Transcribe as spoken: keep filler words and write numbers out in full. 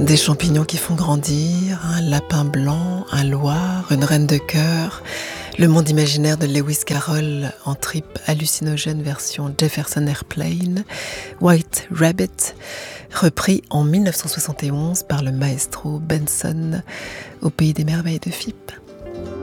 Des champignons qui font grandir, un lapin blanc, un loir, une reine de cœur, le monde imaginaire de Lewis Carroll en trip hallucinogène version Jefferson Airplane, White Rabbit, repris en mille neuf cent soixante et onze par le maestro Benson au Pays des Merveilles de Phippe.